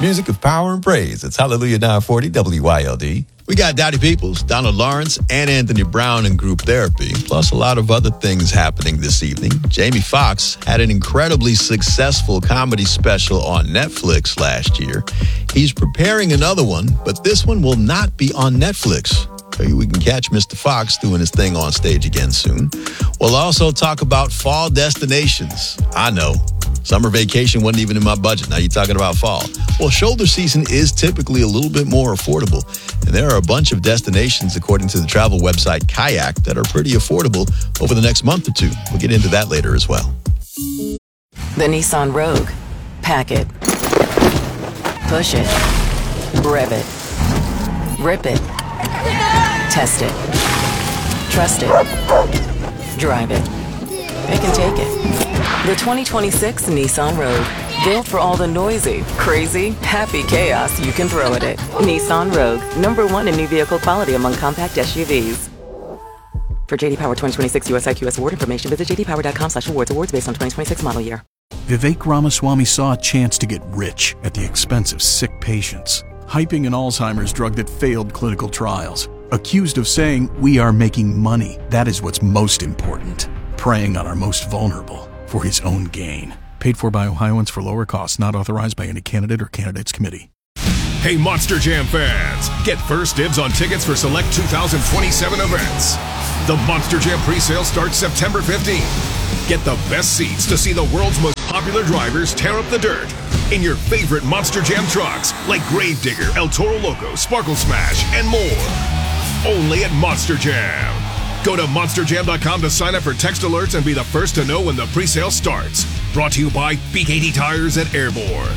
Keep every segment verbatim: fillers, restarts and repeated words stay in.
Music of power and praise. It's Hallelujah nine forty W Y L D. We got Dottie Peoples, Donald Lawrence, and Anthony Brown in group therapy, plus a lot of other things happening this evening. Jamie Foxx had an incredibly successful comedy special on Netflix last year. He's preparing another one, but this one will not be on Netflix. Maybe we can catch Mister Fox doing his thing on stage again soon. We'll also talk about fall destinations. I know. Summer vacation wasn't even in my budget. Now you're talking about fall. Well, shoulder season is typically a little bit more affordable. And there are a bunch of destinations, according to the travel website Kayak, that are pretty affordable over the next month or two. We'll get into that later as well. The Nissan Rogue. Pack it. Push it. Rev it. Rip it. Test it. Trust it. Drive it. Pick and take it. The twenty twenty-six Nissan Rogue. Built for all the noisy, crazy, happy chaos you can throw at it. Nissan Rogue. Number one in new vehicle quality among compact S U Vs. For J D Power twenty twenty-six U S I Q S award information, visit j d power dot com slash awards. Awards based on twenty twenty-six model year. Vivek Ramaswamy saw a chance to get rich at the expense of sick patients, hyping an Alzheimer's drug that failed clinical trials. Accused of saying, "We are making money. That is what's most important." Preying on our most vulnerable for his own gain. Paid for by Ohioans for lower costs, not authorized by any candidate or candidates committee. Hey, Monster Jam fans, get first dibs on tickets for select two thousand twenty-seven events. The Monster Jam presale starts September fifteenth. Get the best seats to see the world's most popular drivers tear up the dirt in your favorite Monster Jam trucks like Gravedigger, El Toro Loco, Sparkle Smash, and more. Only at Monster Jam. Go to monster jam dot com to sign up for text alerts and be the first to know when the presale starts. Brought to you by B K T Tires and Airborne.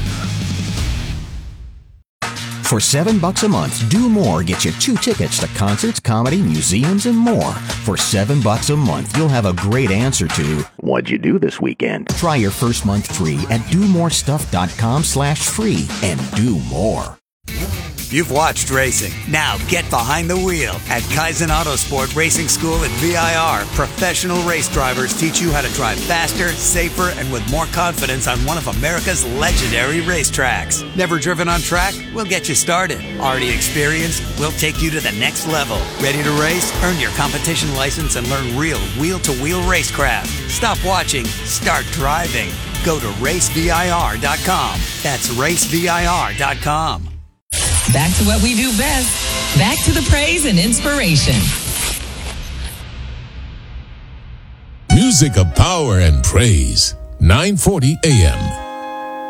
For seven bucks a month, Do More gets you two tickets to concerts, comedy, museums, and more. For seven bucks a month, you'll have a great answer to, what'd you do this weekend? Try your first month free at do more stuff dot com slash free and do more. You've watched racing. Now get behind the wheel. At Kaizen Autosport Racing School at V I R, professional race drivers teach you how to drive faster, safer, and with more confidence on one of America's legendary racetracks. Never driven on track? We'll get you started. Already experienced? We'll take you to the next level. Ready to race? Earn your competition license and learn real wheel-to-wheel racecraft. Stop watching. Start driving. Go to race V I R dot com. That's race V I R dot com. Back to what we do best. Back to the praise and inspiration. Music of power and praise. nine forty A M